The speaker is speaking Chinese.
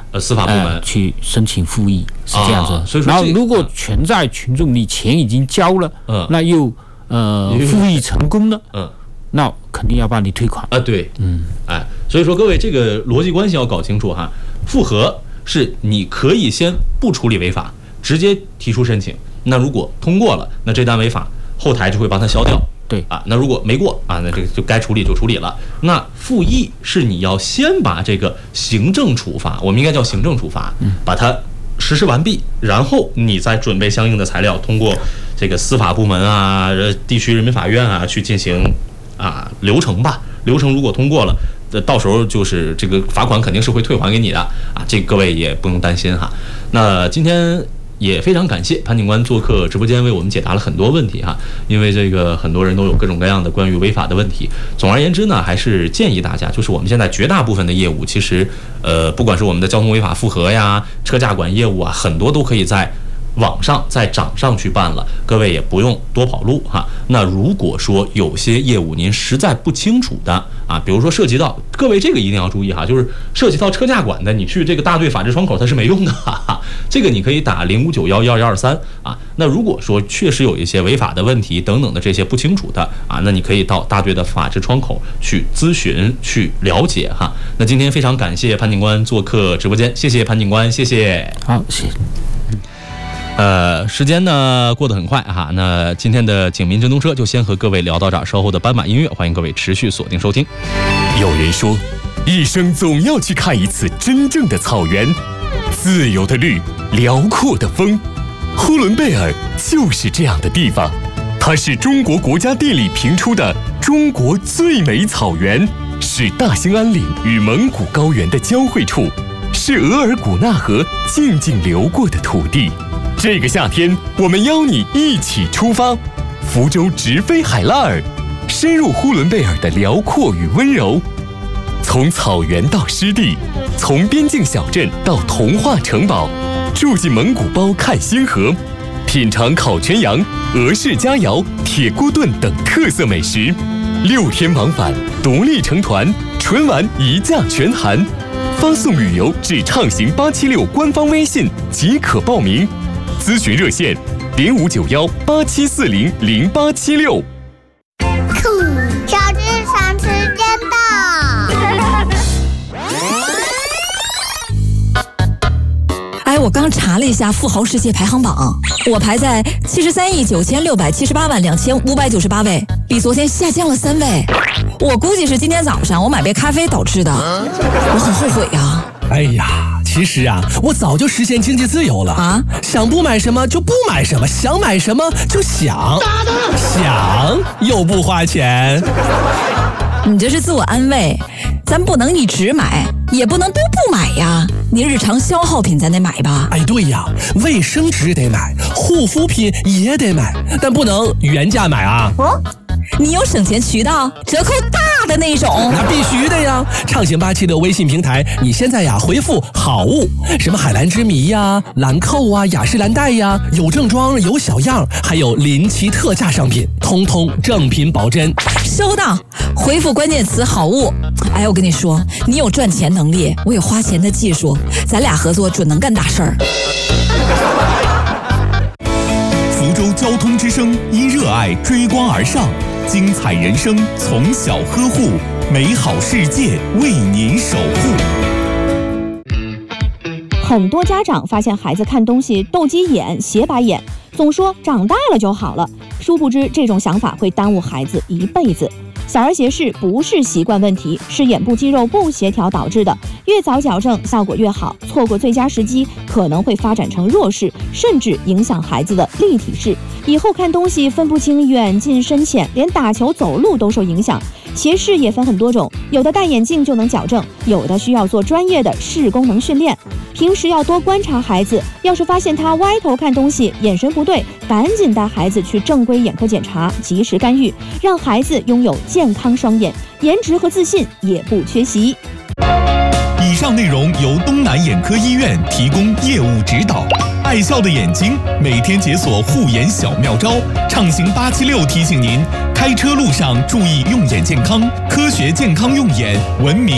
司法部门去申请复议，是这样子。 所以说， 然后如果潜在群众你钱已经交了，那又复议成功了，那肯定要帮你退款啊。对，所以说各位这个逻辑关系要搞清楚哈。复核是你可以先不处理违法，直接提出申请。那如果通过了，那这单违法后台就会帮它消掉。 对那如果没过那这个就该处理就处理了。那复议是你要先把这个行政处罚，我们应该叫行政处罚，把它实施完毕，然后你再准备相应的材料，通过这个司法部门地区人民法院去进行流程吧。流程如果通过了，到时候就是这个罚款肯定是会退还给你的这各位也不用担心哈。那今天也非常感谢潘警官做客直播间，为我们解答了很多问题哈。因为这个很多人都有各种各样的关于违法的问题。总而言之呢，还是建议大家，就是我们现在绝大部分的业务，其实不管是我们的交通违法复核呀、车驾管业务很多都可以在网上在掌上去办了，各位也不用多跑路哈。那如果说有些业务您实在不清楚的比如说涉及到各位这个一定要注意哈，就是涉及到车驾管的，你去这个大队法制窗口它是没用的这个你可以打05911123那如果说确实有一些违法的问题等等的这些不清楚的那你可以到大队的法制窗口去咨询去了解哈。那今天非常感谢潘警官做客直播间，谢谢潘警官，谢谢。 好，谢谢。 时间呢过得很快那今天的警民直通车就先和各位聊到这儿，稍后的斑马音乐欢迎各位持续锁定收听。 有人说，一生总要去看一次真正的草原，自由的绿，辽阔的风。呼伦贝尔就是这样的地方，它是中国国家地理评出的中国最美草原，是大兴安岭与蒙古高原的交汇处，是额尔古纳河静静流过的土地。这个夏天，我们邀你一起出发，福州直飞海拉尔，深入呼伦贝尔的辽阔与温柔。从草原到湿地，从边境小镇到童话城堡，住进蒙古包看星河，品尝烤全羊、俄式佳肴、铁锅炖等特色美食。6天往返，独立成团，纯玩一价全含。发送旅游至畅行876官方微信即可报名。咨询热线059187400876。 小智赏时间到。 我刚查了一下富豪世界排行榜，我排在73.96782598位，比昨天下降了3位。我估计是今天早上我买杯咖啡导致的，我很后悔呀。 哎呀，其实我早就实现经济自由了想不买什么就不买什么，想买什么就想又不花钱。 你这是自我安慰，咱不能一直买，也不能都不买呀。你日常消耗品咱得买吧？ 哎，对呀，卫生纸得买，护肤品也得买，但不能原价买你有省钱渠道，折扣大的那种？ 那必须的呀！畅行87的微信平台，你现在回复好物，什么海蓝之谜呀、兰蔻雅诗兰黛呀，有正装有小样，还有临期特价商品，通通正品保真。 收到，回复关键词好物。哎，我跟你说，你有赚钱能力，我有花钱的技术，咱俩合作准能干大事儿。 福州交通之声因热爱追光而上，精彩人生从小呵护，美好世界为您守护。 很多家长发现孩子看东西斗鸡眼、斜白眼，总说长大了就好了，殊不知这种想法会耽误孩子一辈子。小儿斜视不是习惯问题，是眼部肌肉不协调导致的，越早矫正效果越好，错过最佳时机可能会发展成弱视，甚至影响孩子的立体视，以后看东西分不清远近深浅，连打球走路都受影响。斜视也分很多种，有的戴眼镜就能矫正，有的需要做专业的视功能训练。平时要多观察孩子，要是发现他歪头看东西，眼神不对，赶紧带孩子去正规眼科检查，及时干预，让孩子拥有健康双眼，颜值和自信也不缺席。 以上内容由东南眼科医院提供业务指导。爱笑的眼睛，每天解锁护眼小妙招。畅行876提醒您，开车路上注意用眼健康，科学健康用眼，文明